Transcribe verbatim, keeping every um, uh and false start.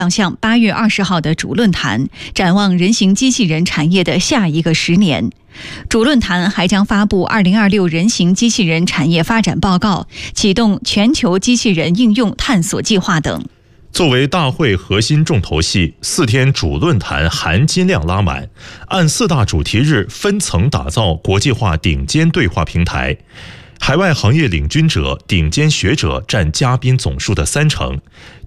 亮相八月二十号的主论坛，展望人形机器人产业的下一个十年。主论坛还将发布二零二六人形机器人产业发展报告，启动全球机器人应用探索计划等。 作为大会核心重头戏，四天主论坛含金量拉满，按四大主题日分层打造国际化顶尖对话平台。海外行业领军者、顶尖学者占嘉宾总数的三成，